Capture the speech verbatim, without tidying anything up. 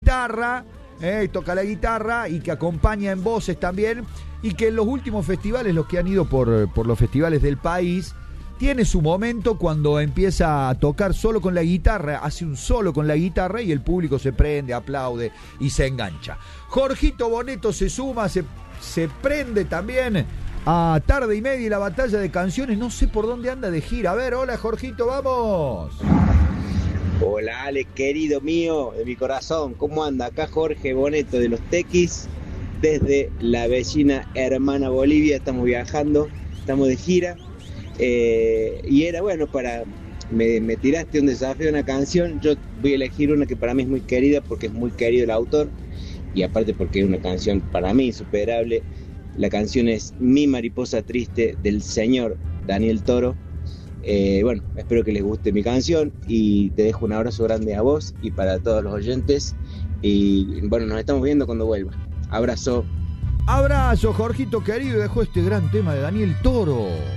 guitarra, eh, toca la guitarra y que acompaña en voces también, y que en los últimos festivales, los que han ido por, por los festivales del país, tiene su momento cuando empieza a tocar solo con la guitarra, hace un solo con la guitarra y el público se prende, aplaude y se engancha. Jorgito Boneto se suma, se, se prende también a Tarde y Media y la batalla de canciones. No sé por dónde anda de gira. A ver, hola Jorgito, vamos. Hola Ale, querido mío, de mi corazón, ¿cómo anda? Acá Jorge Boneto de los Tequis, desde la vecina hermana Bolivia. Estamos viajando, estamos de gira. Eh, y era bueno para me, me tiraste un desafío, una canción. Yo voy a elegir una que para mí es muy querida porque es muy querido el autor y aparte porque es una canción para mí insuperable. La canción es Mi Mariposa Triste del señor Daniel Toro. Eh, bueno, espero que les guste mi canción y te dejo un abrazo grande a vos y para todos los oyentes y bueno, nos estamos viendo cuando vuelva. Abrazo. Abrazo Jorgito querido, dejó este gran tema de Daniel Toro.